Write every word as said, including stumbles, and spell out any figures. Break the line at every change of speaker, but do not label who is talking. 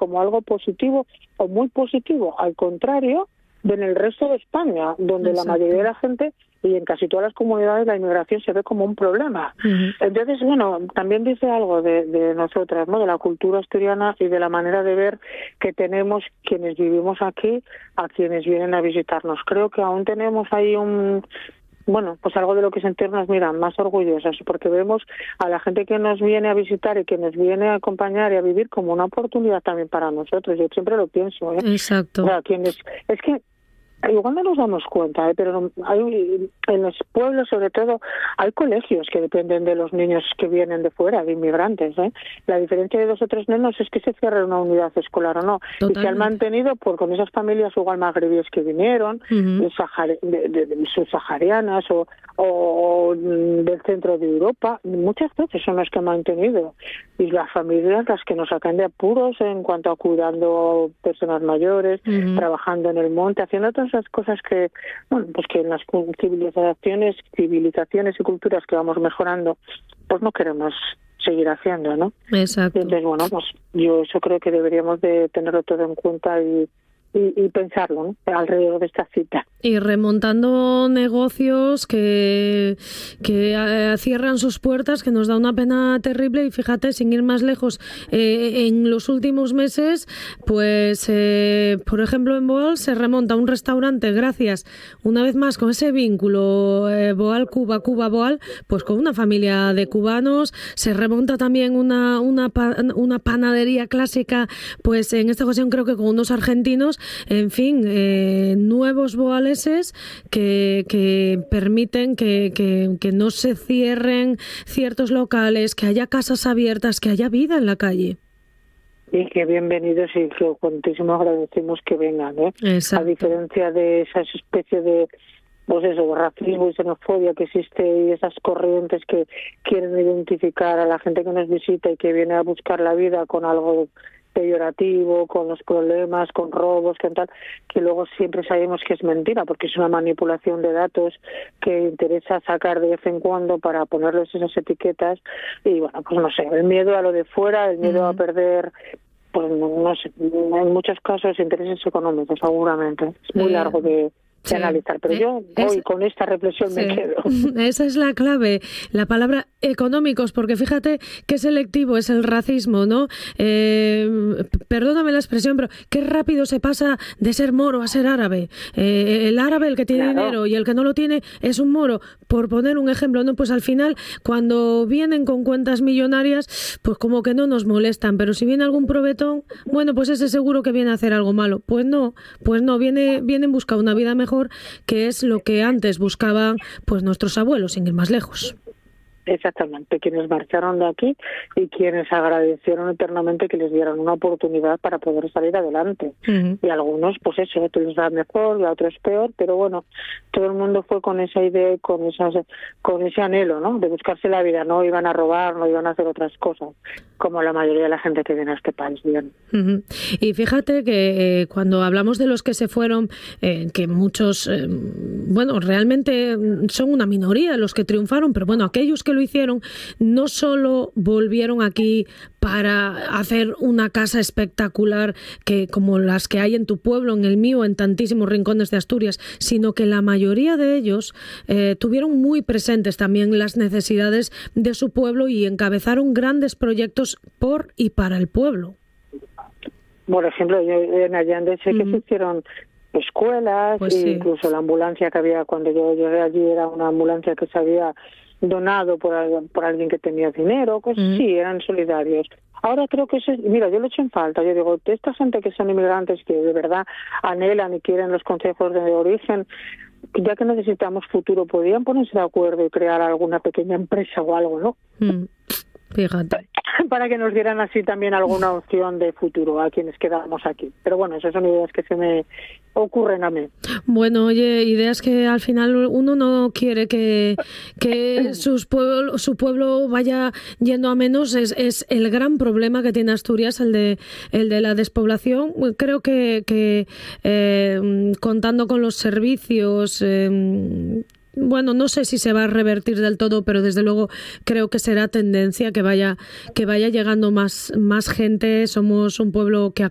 como algo positivo o muy positivo, al contrario de en el resto de España, donde Exacto. la mayoría de la gente y en casi todas las comunidades la inmigración se ve como un problema. Uh-huh. Entonces, bueno, también dice algo de, de nosotras, ¿no? De la cultura asturiana y de la manera de ver que tenemos quienes vivimos aquí a quienes vienen a visitarnos. Creo que aún tenemos ahí un... Bueno, pues algo de lo que sentirnos, mira, más orgullosas, porque vemos a la gente que nos viene a visitar y que nos viene a acompañar y a vivir como una oportunidad también para nosotros. Yo siempre lo pienso, ¿eh?
Exacto.
O sea, quienes, es que igual no nos damos cuenta, ¿eh? Pero hay, en los pueblos, sobre todo, hay colegios que dependen de los niños que vienen de fuera, de inmigrantes, ¿eh? La diferencia de dos o tres nenos es que se cierre una unidad escolar o no. Totalmente. Y se han mantenido pues, con esas familias igual magrebíes que vinieron, uh-huh. sahari, de, de, de, subsaharianas o, o del centro de Europa. Muchas veces son las que han mantenido. Y las familias las que nos sacan de apuros en cuanto a cuidando personas mayores, uh-huh. trabajando en el monte, haciendo todas esas cosas que, bueno, pues que en las civilizaciones, civilizaciones y culturas que vamos mejorando, pues no queremos seguir haciendo, ¿no?
Exacto.
Entonces, bueno, pues yo eso creo que deberíamos de tenerlo todo en cuenta y Y, y pensarlo, ¿no? Alrededor de esta cita.
Y remontando negocios que, que eh, cierran sus puertas, que nos da una pena terrible. Y fíjate, sin ir más lejos, eh, en los últimos meses, pues, eh, por ejemplo, en Boal se remonta un restaurante, gracias, una vez más, con ese vínculo eh, Boal-Cuba, Cuba-Boal, pues con una familia de cubanos. Se remonta también una, una, una panadería clásica, pues en esta ocasión creo que con unos argentinos. En fin, eh, nuevos boaleses que, que permiten que, que, que no se cierren ciertos locales, que haya casas abiertas, que haya vida en la calle.
Y que bienvenidos y que cuantísimo agradecemos que vengan, ¿eh?
Exacto.
A diferencia de esa especie de pues eso, de racismo y xenofobia que existe y esas corrientes que quieren identificar a la gente que nos visita y que viene a buscar la vida con algo peyorativo, con los problemas, con robos, que tal, que luego siempre sabemos que es mentira, porque es una manipulación de datos que interesa sacar de vez en cuando para ponerles esas etiquetas y bueno, pues no sé, el miedo a lo de fuera, el miedo mm. a perder, pues no sé, en muchos casos intereses económicos, seguramente. Es muy eh. largo de Sí. analizar, pero yo hoy es, con esta reflexión sí. me quedo.
Esa es la clave, la palabra económicos, porque fíjate qué selectivo es el racismo, ¿no? Eh, perdóname la expresión, pero qué rápido se pasa de ser moro a ser árabe. Eh, el árabe, el que tiene claro. dinero, y el que no lo tiene es un moro, por poner un ejemplo, ¿no? Pues al final, cuando vienen con cuentas millonarias, pues como que no nos molestan, pero si viene algún probetón, bueno, pues ese seguro que viene a hacer algo malo. Pues no, pues no, viene, viene en busca de una vida mejor, que es lo que antes buscaban pues nuestros abuelos, sin ir más lejos.
Exactamente, quienes marcharon de aquí y quienes agradecieron eternamente que les dieran una oportunidad para poder salir adelante. Uh-huh. Y algunos, pues eso, les da mejor y a otros peor, pero bueno, todo el mundo fue con esa idea, con esas, con ese anhelo, ¿no? De buscarse la vida, no iban a robar, no iban a hacer otras cosas, como la mayoría de la gente que viene a este país. Bien.
Uh-huh. Y fíjate que eh, cuando hablamos de los que se fueron, eh, que muchos, eh, bueno, realmente son una minoría los que triunfaron, pero bueno, aquellos que lo hicieron, no solo volvieron aquí para hacer una casa espectacular que como las que hay en tu pueblo, en el mío, en tantísimos rincones de Asturias, sino que la mayoría de ellos eh, tuvieron muy presentes también las necesidades de su pueblo y encabezaron grandes proyectos por y para el pueblo.
Por ejemplo, yo en Allende sé que mm. se hicieron escuelas, pues sí. Incluso la ambulancia que había cuando yo llegué allí era una ambulancia que se había donado por, por alguien que tenía dinero, pues mm. sí, eran solidarios. Ahora creo que, ese, mira, yo lo echo en falta, yo digo, de esta gente que son inmigrantes, que de verdad anhelan y quieren los consejos de origen, ya que necesitamos futuro, podrían ponerse de acuerdo y crear alguna pequeña empresa o algo, ¿no?
Mm. Fíjate.
Para que nos dieran así también alguna opción de futuro a quienes quedamos aquí. Pero bueno, esas son ideas que se me ocurren a mí.
Bueno, oye, ideas que al final uno no quiere que, que sus pueblo, su pueblo vaya yendo a menos. Es, es el gran problema que tiene Asturias, el de, el de la despoblación. Creo que, que eh, contando con los servicios... Eh, Bueno, no sé si se va a revertir del todo, pero desde luego creo que será tendencia que vaya que vaya llegando más más gente. Somos un pueblo que